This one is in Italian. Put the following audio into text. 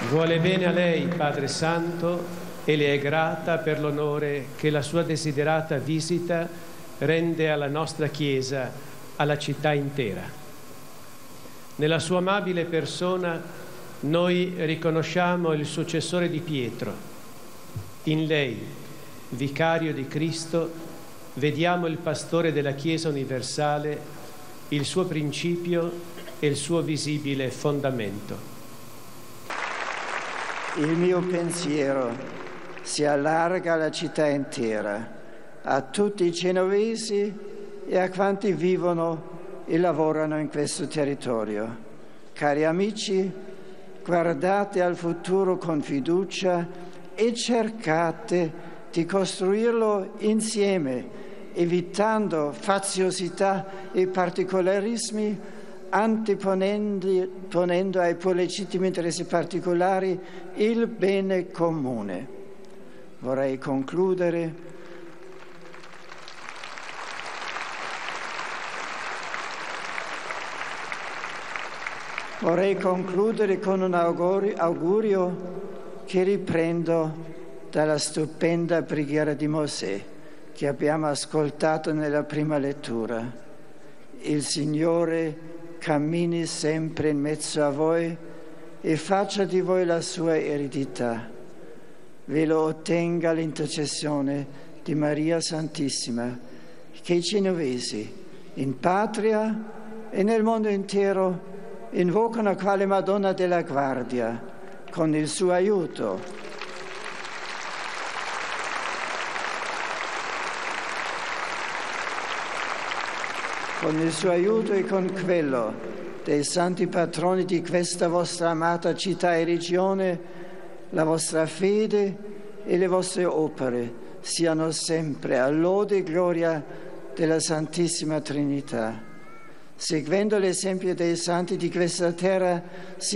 Vuole bene a lei, Padre Santo, e le è grata per l'onore che la sua desiderata visita rende alla nostra Chiesa, alla città intera. Nella sua amabile persona noi riconosciamo il successore di Pietro. In lei, vicario di Cristo, vediamo il pastore della Chiesa universale, il suo principio e il suo visibile fondamento. Il mio pensiero si allarga alla città intera, a tutti i genovesi e a quanti vivono e lavorano in questo territorio. Cari amici, guardate al futuro con fiducia e cercate di costruirlo insieme, evitando faziosità e particolarismi, anteponendo ai pur legittimi interessi particolari il bene comune. Vorrei concludere con un augurio che riprendo dalla stupenda preghiera di Mosè che abbiamo ascoltato nella prima lettura. Il Signore cammini sempre in mezzo a voi e faccia di voi la sua eredità. Ve lo ottenga l'intercessione di Maria Santissima, che i genovesi in patria e nel mondo intero invocano quale Madonna della Guardia, con il suo aiuto. Con il suo aiuto e con quello dei santi patroni di questa vostra amata città e regione, la vostra fede e le vostre opere siano sempre a lode e gloria della Santissima Trinità. Seguendo l'esempio dei santi di questa terra,